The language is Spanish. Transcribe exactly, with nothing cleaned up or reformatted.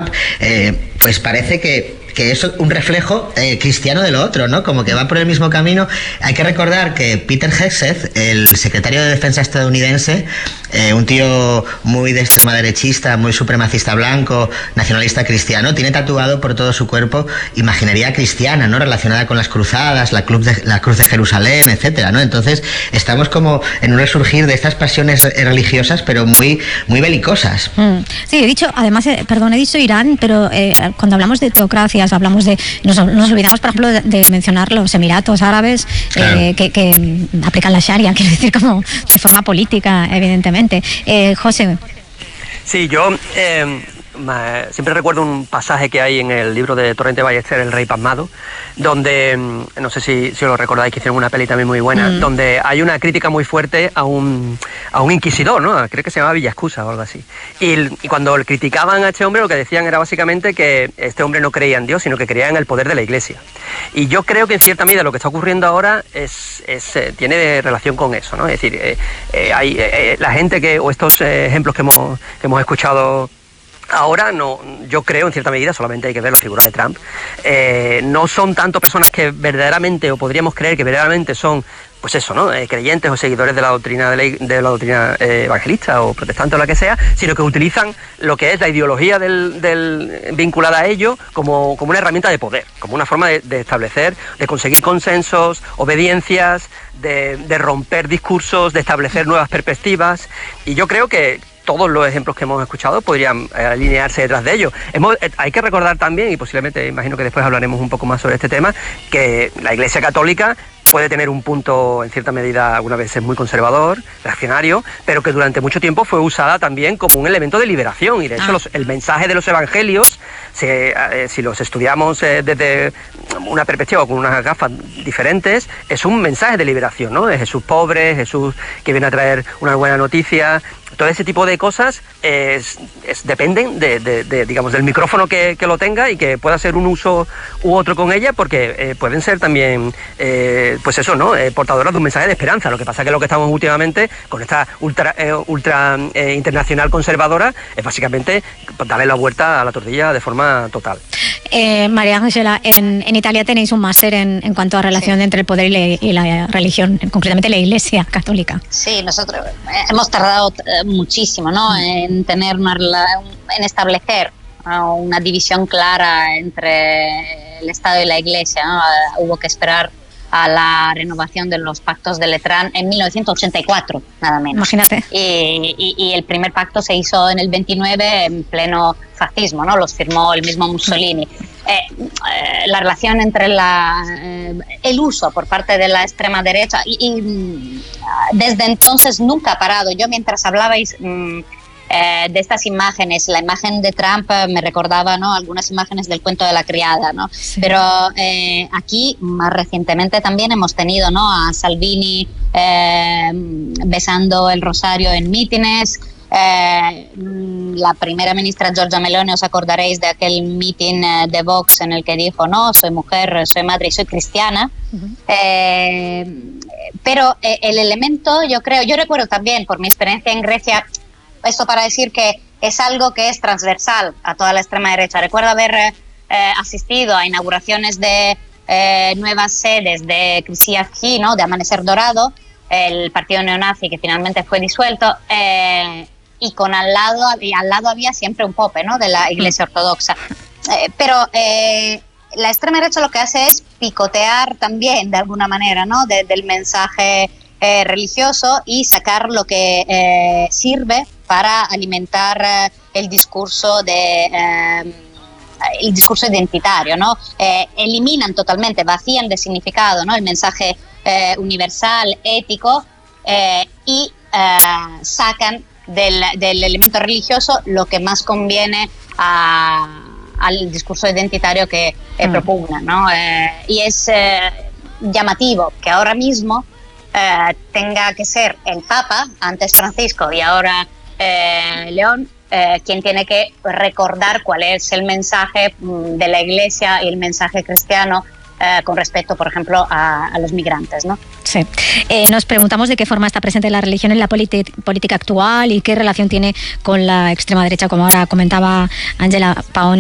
Trump, eh, pues parece que que es un reflejo eh, cristiano de lo otro, ¿no? Como que va por el mismo camino. Hay que recordar que Peter Hegseth, el secretario de Defensa estadounidense, eh, un tío muy de extrema derechista, muy supremacista blanco, nacionalista cristiano, tiene tatuado por todo su cuerpo imaginería cristiana, ¿no? Relacionada con las cruzadas, la, club de, la cruz de Jerusalén, etcétera, ¿no? Entonces estamos como en un resurgir de estas pasiones religiosas, pero muy, muy belicosas. Mm. Sí, he dicho, además, eh, perdón, he dicho Irán, pero eh, cuando hablamos de teocracias, hablamos de, nos, nos olvidamos, por ejemplo, de, de mencionar los Emiratos Árabes, claro. eh, que, que aplican la Sharia, quiero decir, como de forma política, evidentemente. Eh, José. Sí, yo eh, siempre recuerdo un pasaje que hay en el libro de Torrente Ballester, El Rey Pasmado, donde, no sé si, si lo recordáis, que hicieron una peli también muy buena, mm. donde hay una crítica muy fuerte a un, a un inquisidor, ¿no? Creo que se llamaba Villascusa o algo así. Y, y cuando criticaban a este hombre, lo que decían era básicamente que este hombre no creía en Dios, sino que creía en el poder de la Iglesia. Y yo creo que en cierta medida lo que está ocurriendo ahora es, es eh, tiene relación con eso, ¿no? Es decir, eh, eh, hay eh, la gente que, o estos eh, ejemplos que hemos, que hemos escuchado ahora, no, yo creo en cierta medida, solamente hay que ver la figura de Trump, eh, no son tanto personas que verdaderamente, o podríamos creer que verdaderamente son, pues eso, ¿no? Eh, creyentes o seguidores de la doctrina de la, de la doctrina eh, evangelista o protestante o la que sea, sino que utilizan lo que es la ideología del, del vinculada a ello como, como una herramienta de poder, como una forma de, de establecer, de conseguir consensos, obediencias, de, de romper discursos, de establecer nuevas perspectivas. Y yo creo que todos los ejemplos que hemos escuchado podrían eh, alinearse detrás de ellos. Hemos, eh, hay que recordar también, y posiblemente imagino que después hablaremos un poco más sobre este tema, que la Iglesia Católica puede tener un punto, en cierta medida, algunas veces muy conservador, reaccionario, pero que durante mucho tiempo fue usada también como un elemento de liberación. Y de hecho, ah. los, el mensaje de los evangelios, se, eh, si los estudiamos eh, desde una perspectiva o con unas gafas diferentes, es un mensaje de liberación, ¿no? De Jesús pobre, Jesús que viene a traer una buena noticia. Todo ese tipo de cosas es, es, dependen de, de, de, digamos, del micrófono que, que lo tenga y que pueda hacer un uso u otro con ella, porque eh, pueden ser también, eh, pues eso, ¿no? Eh, portadoras de un mensaje de esperanza. Lo que pasa es que lo que estamos últimamente con esta ultra, eh, ultra eh, internacional conservadora es básicamente darle la vuelta a la tortilla de forma total. Eh, María Ángela, en, en Italia tenéis un máster en, en cuanto a relación sí. entre el poder y, le, y la religión, concretamente la Iglesia Católica. Sí, nosotros hemos tardado muchísimo, ¿no? En tener una, en establecer ¿no? una división clara entre el Estado y la Iglesia, ¿no? Hubo que esperar a la renovación de los pactos de Letrán en mil novecientos ochenta y cuatro, nada menos. Imagínate. Y, y, y el primer pacto se hizo en el veintinueve en pleno fascismo, ¿no? Los firmó el mismo Mussolini. Eh, eh, la relación entre la, eh, el uso por parte de la extrema derecha y, y desde entonces nunca ha parado. Yo mientras hablabais mmm, eh, de estas imágenes, la imagen de Trump eh, me recordaba, ¿no? Algunas imágenes del cuento de la criada, ¿no? Sí. Pero eh, aquí más recientemente también hemos tenido, ¿no? A Salvini eh, besando el rosario en mítines. Eh, la primera ministra Giorgia Meloni, os acordaréis de aquel meeting eh, de Vox en el que dijo, no, soy mujer, soy madre y soy cristiana. Uh-huh. eh, pero eh, el elemento, yo creo, yo recuerdo también por mi experiencia en Grecia, esto para decir que es algo que es transversal a toda la extrema derecha. Recuerdo haber eh, asistido a inauguraciones de eh, nuevas sedes de Krisiaki, ¿no? De Amanecer Dorado, el partido neonazi que finalmente fue disuelto, eh, y con al lado, y al lado había siempre un pope, ¿no? De la Iglesia Ortodoxa. Eh, pero eh, la extrema derecha lo que hace es picotear también, de alguna manera, ¿no? De, del mensaje eh, religioso y sacar lo que eh, sirve para alimentar eh, el discurso de... Eh, el discurso identitario, ¿no? Eh, eliminan totalmente, vacían de significado, ¿no? El mensaje eh, universal, ético, eh, y eh, sacan del, del elemento religioso lo que más conviene a, al discurso identitario que eh, mm. propugnan, ¿no? Eh, y es eh, llamativo que ahora mismo eh, tenga que ser el Papa, antes Francisco y ahora eh, León, Eh, quien tiene que recordar cuál es el mensaje de la Iglesia y el mensaje cristiano eh, con respecto, por ejemplo, a, a los migrantes, ¿no? Sí. Eh, nos preguntamos de qué forma está presente la religión en la politi- política actual y qué relación tiene con la extrema derecha, como ahora comentaba Ángela Paoni.